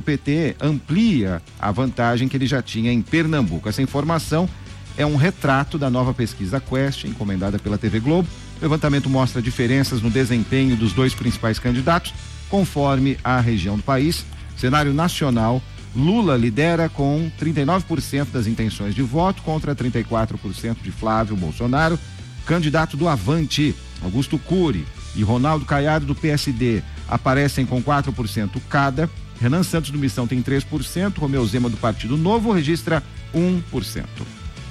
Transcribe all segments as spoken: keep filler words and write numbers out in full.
P T amplia a vantagem que ele já tinha em Pernambuco. Essa informação é um retrato da nova pesquisa Quest, encomendada pela T V Globo. O levantamento mostra diferenças no desempenho dos dois principais candidatos, conforme a região do país. Cenário nacional, Lula lidera com trinta e nove por cento das intenções de voto contra trinta e quatro por cento de Flávio Bolsonaro. Candidato do Avante, Augusto Cury, e Ronaldo Caiado do P S D aparecem com quatro por cento cada. Renan Santos do Missão tem três por cento, Romeu Zema do Partido Novo registra um por cento.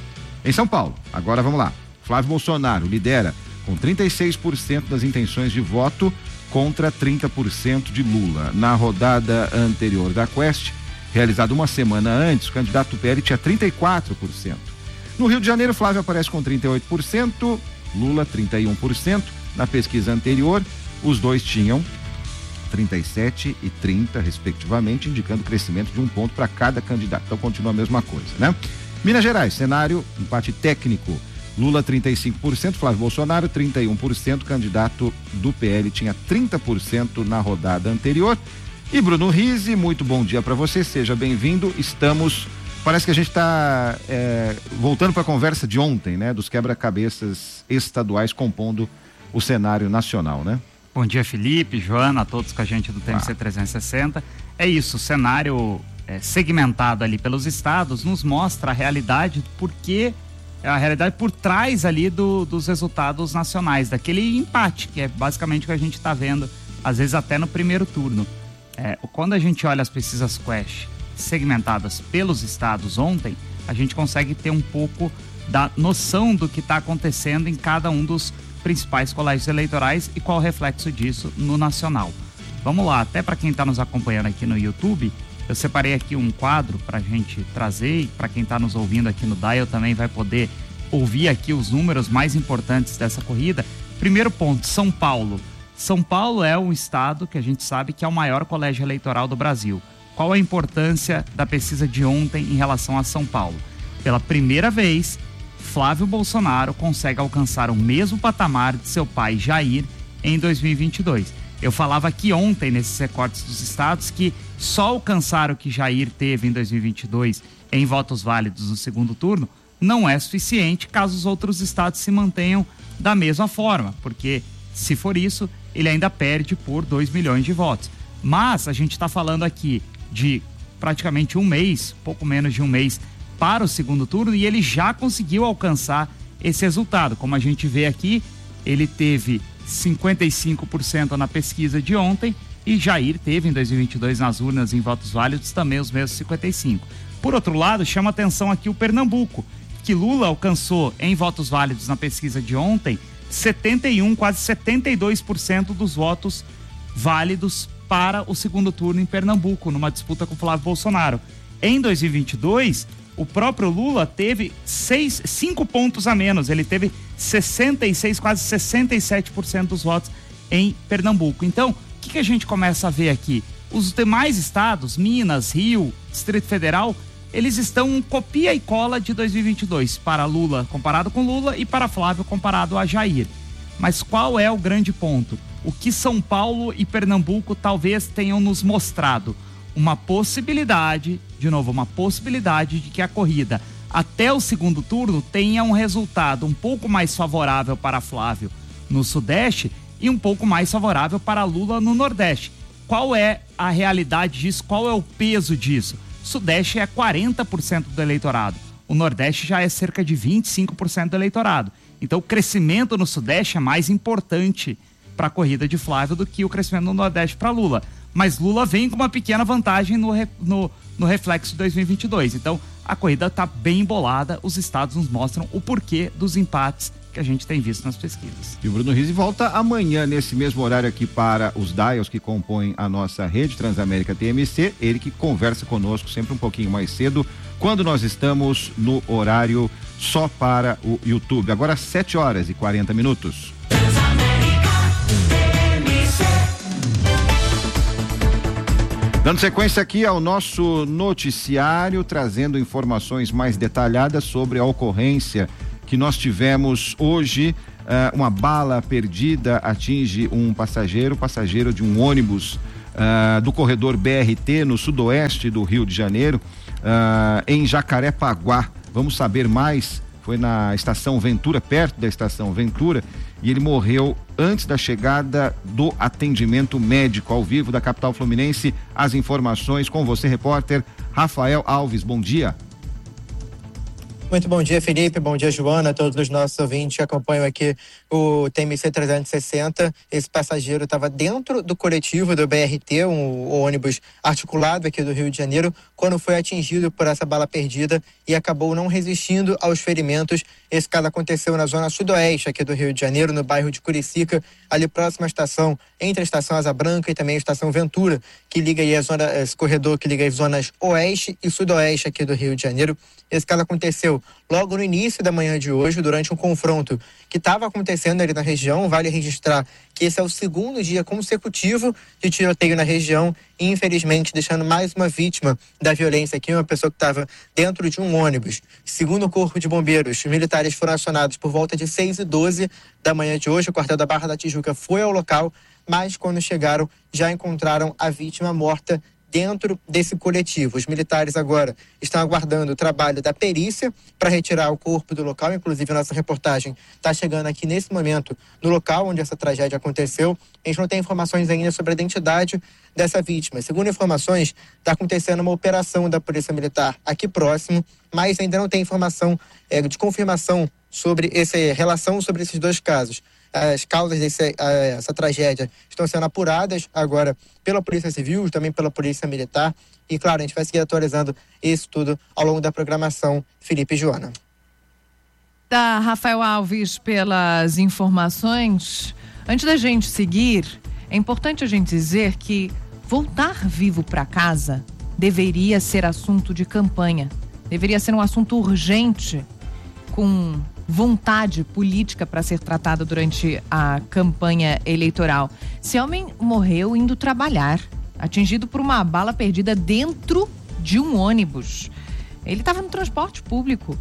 Em São Paulo, agora vamos lá. Flávio Bolsonaro lidera com trinta e seis por cento das intenções de voto contra trinta por cento de Lula. Na rodada anterior da Quest, realizada uma semana antes, o candidato do P L tinha trinta e quatro por cento. No Rio de Janeiro, Flávio aparece com trinta e oito por cento, Lula trinta e um por cento. Na pesquisa anterior, os dois tinham trinta e sete e trinta, respectivamente, indicando crescimento de um ponto para cada candidato. Então continua a mesma coisa, né? Minas Gerais, cenário, empate técnico. Lula trinta e cinco por cento, Flávio Bolsonaro trinta e um por cento, candidato do P L tinha trinta por cento na rodada anterior. E Bruno Rizzi, muito bom dia para você, seja bem-vindo. Estamos, parece que a gente está é, voltando para a conversa de ontem, né? Dos quebra-cabeças estaduais compondo o cenário nacional, né? Bom dia, Felipe, Joana, a todos com a gente do T M C ah. trezentos e sessenta. É isso, o cenário é, segmentado ali pelos estados nos mostra a realidade, porque a realidade por trás ali do, dos resultados nacionais, daquele empate, que é basicamente o que a gente está vendo, às vezes até no primeiro turno. É, quando a gente olha as pesquisas Quest segmentadas pelos estados ontem, a gente consegue ter um pouco da noção do que está acontecendo em cada um dos principais colégios eleitorais e qual o reflexo disso no nacional. Vamos lá, até para quem está nos acompanhando aqui no YouTube, eu separei aqui um quadro para a gente trazer, e para quem está nos ouvindo aqui no Dial também vai poder ouvir aqui os números mais importantes dessa corrida. Primeiro ponto, São Paulo. São Paulo é um estado que a gente sabe que é o maior colégio eleitoral do Brasil. Qual a importância da pesquisa de ontem em relação a São Paulo? Pela primeira vez, Flávio Bolsonaro consegue alcançar o mesmo patamar de seu pai Jair em dois mil e vinte e dois. Eu falava aqui ontem, nesses recortes dos estados, que só alcançar o que Jair teve em dois mil e vinte e dois em votos válidos no segundo turno não é suficiente caso os outros estados se mantenham da mesma forma, porque se for isso, ele ainda perde por dois milhões de votos. Mas a gente está falando aqui de praticamente um mês, pouco menos de um mês, para o segundo turno, e ele já conseguiu alcançar esse resultado. Como a gente vê aqui, ele teve cinquenta e cinco por cento na pesquisa de ontem e Jair teve em dois mil e vinte e dois nas urnas em votos válidos também os mesmos cinquenta e cinco. Por outro lado, chama atenção aqui o Pernambuco, que Lula alcançou em votos válidos na pesquisa de ontem setenta e um, quase setenta e dois por cento dos votos válidos para o segundo turno em Pernambuco, numa disputa com Flávio Bolsonaro. Em dois mil e vinte e dois, o próprio Lula teve seis, cinco pontos a menos, ele teve sessenta e seis, quase sessenta e sete por cento dos votos em Pernambuco. Então, o que, que a gente começa a ver aqui? Os demais estados, Minas, Rio, Distrito Federal, eles estão copia e cola de dois mil e vinte e dois, para Lula comparado com Lula e para Flávio comparado a Jair. Mas qual é o grande ponto? O que São Paulo e Pernambuco talvez tenham nos mostrado? Uma possibilidade, de novo, uma possibilidade de que a corrida até o segundo turno tenha um resultado um pouco mais favorável para Flávio no Sudeste e um pouco mais favorável para Lula no Nordeste. Qual é a realidade disso? Qual é o peso disso? Sudeste é quarenta por cento do eleitorado, o Nordeste já é cerca de vinte e cinco por cento do eleitorado. Então o crescimento no Sudeste é mais importante para a corrida de Flávio do que o crescimento no Nordeste para Lula. Mas Lula vem com uma pequena vantagem no, no, no reflexo de dois mil e vinte e dois. Então a corrida está bem embolada, os estados nos mostram o porquê dos empates que a gente tem visto nas pesquisas. E o Bruno Rizzi volta amanhã nesse mesmo horário aqui para os dials que compõem a nossa rede Transamérica T M C, ele que conversa conosco sempre um pouquinho mais cedo, quando nós estamos no horário só para o YouTube. Agora sete horas e quarenta minutos. Dando sequência aqui ao nosso noticiário, trazendo informações mais detalhadas sobre a ocorrência que nós tivemos hoje. Uh, uma bala perdida atinge um passageiro, passageiro de um ônibus uh, do corredor B R T no sudoeste do Rio de Janeiro, uh, em Jacarepaguá. Vamos saber mais. Foi na estação Ventura, perto da estação Ventura, e ele morreu antes da chegada do atendimento médico. Ao vivo da capital fluminense, as informações com você, repórter Rafael Alves. Bom dia. Muito bom dia, Felipe. Bom dia, Joana, a todos os nossos ouvintes que acompanham aqui o T M C trezentos e sessenta. Esse passageiro estava dentro do coletivo do B R T, um, um ônibus articulado aqui do Rio de Janeiro, quando foi atingido por essa bala perdida e acabou não resistindo aos ferimentos. Esse caso aconteceu na zona sudoeste aqui do Rio de Janeiro, no bairro de Curicica, ali próximo à estação, entre a estação Asa Branca e também a estação Ventura, que liga aí a zona, esse corredor que liga as zonas oeste e sudoeste aqui do Rio de Janeiro. Esse caso aconteceu logo no início da manhã de hoje, durante um confronto que estava acontecendo ali na região. Vale registrar que esse é o segundo dia consecutivo de tiroteio na região e, infelizmente, deixando mais uma vítima da violência aqui, uma pessoa que estava dentro de um ônibus. Segundo o Corpo de Bombeiros, militares foram acionados por volta de seis e doze da manhã de hoje. O quartel da Barra da Tijuca foi ao local, mas quando chegaram já encontraram a vítima morta dentro desse coletivo. Os militares agora estão aguardando o trabalho da perícia para retirar o corpo do local. Inclusive, a nossa reportagem está chegando aqui nesse momento no local onde essa tragédia aconteceu. A gente não tem informações ainda sobre a identidade dessa vítima. Segundo informações, está acontecendo uma operação da Polícia Militar aqui próximo, mas ainda não tem informação é, de confirmação sobre essa relação sobre esses dois casos. As causas dessa tragédia estão sendo apuradas agora pela Polícia Civil, também pela Polícia Militar. E, claro, a gente vai seguir atualizando isso tudo ao longo da programação. Felipe e Joana. Da Rafael Alves pelas informações. Antes da gente seguir, é importante a gente dizer que voltar vivo para casa deveria ser assunto de campanha. Deveria ser um assunto urgente, com vontade política para ser tratada durante a campanha eleitoral. Esse homem morreu indo trabalhar, atingido por uma bala perdida dentro de um ônibus. Ele estava no transporte público.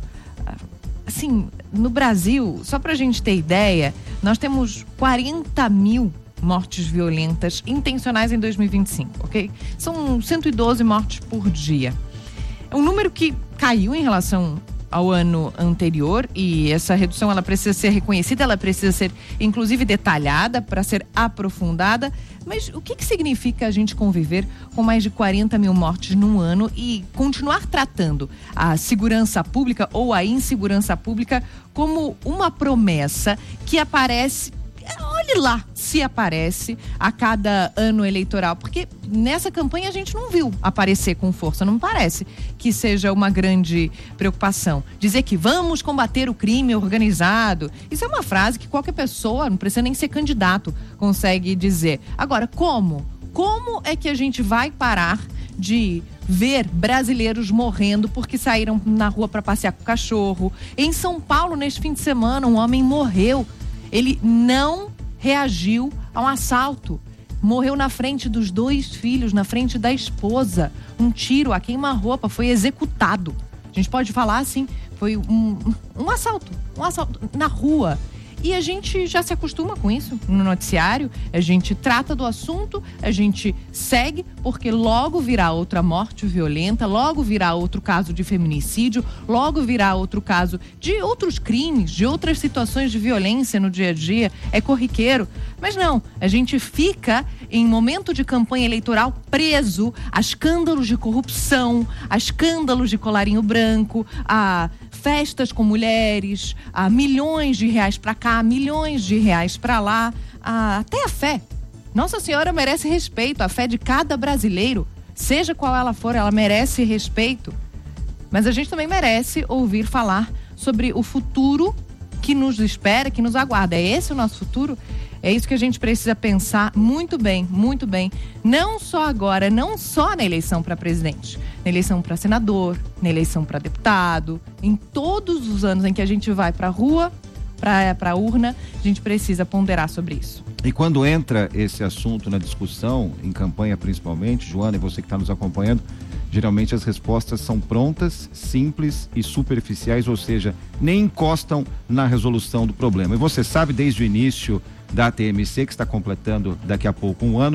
Assim, no Brasil, só para a gente ter ideia, nós temos quarenta mil mortes violentas intencionais em dois mil e vinte e cinco, ok? São cento e doze mortes por dia. É um número que caiu em relação ao ano anterior, e essa redução ela precisa ser reconhecida, ela precisa ser inclusive detalhada para ser aprofundada. Mas o que, que significa a gente conviver com mais de quarenta mil mortes num ano e continuar tratando a segurança pública ou a insegurança pública como uma promessa que aparece, olhe lá se aparece a cada ano eleitoral, porque nessa campanha a gente não viu aparecer com força, não parece que seja uma grande preocupação. Dizer que vamos combater o crime organizado, isso é uma frase que qualquer pessoa, não precisa nem ser candidato, consegue dizer. Agora, como? Como é que a gente vai parar de ver brasileiros morrendo porque saíram na rua para passear com o cachorro? Em São Paulo, neste fim de semana, um homem morreu. Ele não reagiu a um assalto. Morreu na frente dos dois filhos, na frente da esposa. Um tiro a queima-roupa, foi executado. A gente pode falar assim, foi um, um assalto, um assalto na rua. E a gente já se acostuma com isso no noticiário, a gente trata do assunto, a gente segue, porque logo virá outra morte violenta, logo virá outro caso de feminicídio, logo virá outro caso de outros crimes, de outras situações de violência no dia a dia, é corriqueiro. Mas não, a gente fica em momento de campanha eleitoral preso a escândalos de corrupção, a escândalos de colarinho branco, a festas com mulheres, a milhões de reais para cá, milhões de reais para lá, a, até a fé. Nossa Senhora merece respeito, a fé de cada brasileiro, seja qual ela for, ela merece respeito. Mas a gente também merece ouvir falar sobre o futuro que nos espera, que nos aguarda. É esse o nosso futuro? É isso que a gente precisa pensar muito bem, muito bem. Não só agora, não só na eleição para presidente, na eleição para senador, na eleição para deputado, em todos os anos em que a gente vai para a rua, para a urna, a gente precisa ponderar sobre isso. E quando entra esse assunto na discussão, em campanha principalmente, Joana, e você que está nos acompanhando, geralmente as respostas são prontas, simples e superficiais, ou seja, nem encostam na resolução do problema. E você sabe, desde o início da T M C, que está completando daqui a pouco um ano,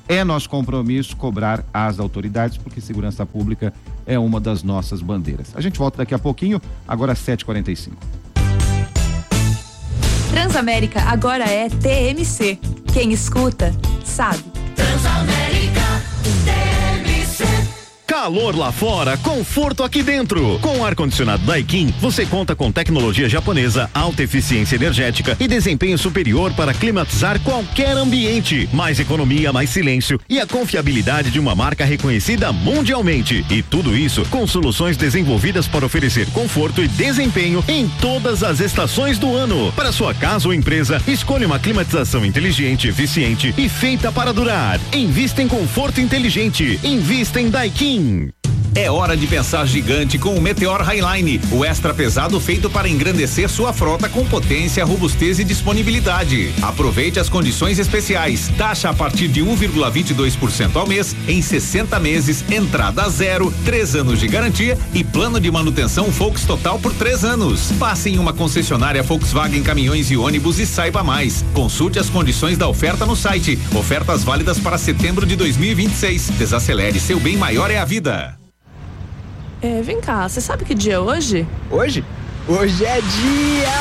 é nosso compromisso cobrar as autoridades, porque segurança pública é uma das nossas bandeiras. A gente volta daqui a pouquinho, agora às sete e quarenta e cinco. Transamérica agora é T M C. Quem escuta, sabe. Transamérica, T M C. Calor lá fora, conforto aqui dentro. Com o ar-condicionado Daikin, você conta com tecnologia japonesa, alta eficiência energética e desempenho superior para climatizar qualquer ambiente. Mais economia, mais silêncio e a confiabilidade de uma marca reconhecida mundialmente. E tudo isso com soluções desenvolvidas para oferecer conforto e desempenho em todas as estações do ano. Para sua casa ou empresa, escolha uma climatização inteligente, eficiente e feita para durar. Invista em conforto inteligente. Invista em Daikin. É hora de pensar gigante com o Meteor Highline, o extra pesado feito para engrandecer sua frota com potência, robustez e disponibilidade. Aproveite as condições especiais. Taxa a partir de um vírgula vinte e dois por cento ao mês, em sessenta meses, entrada zero, três anos de garantia e plano de manutenção Volks Total por três anos. Passe em uma concessionária Volkswagen Caminhões e Ônibus e saiba mais. Consulte as condições da oferta no site. Ofertas válidas para setembro de dois mil e vinte e seis. Desacelere, seu bem maior é a vida. É, vem cá, você sabe que dia é hoje? Hoje? Hoje é dia